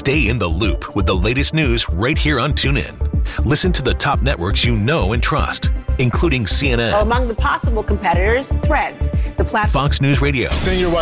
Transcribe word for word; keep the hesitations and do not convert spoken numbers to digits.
Stay in the loop with the latest news right here on TuneIn. Listen to the top networks you know and trust, including C N N. Among the possible competitors, Threads, the platform. Fox News Radio. Senior